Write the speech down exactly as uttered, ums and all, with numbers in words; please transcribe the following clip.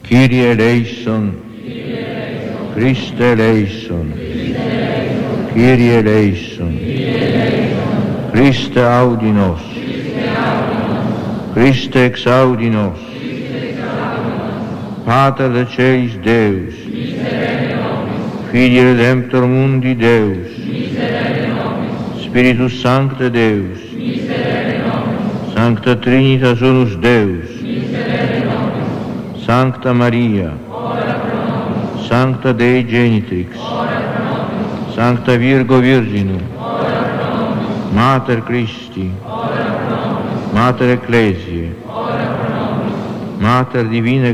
Kyrie eleison, Christe eleison, Kyrie eleison, Christe audi nos, Christe exaudi nos, Pater de Celis Deus, Filii Redemptor Mundi Deus, Spiritus Sancte Deus, Sancta Trinitas Unus Deus, Sancta Maria, Sancta Dei Genitrix, Sancta Virgo Virginum, Mater Christi, Mater Ecclesiae, Mater Divina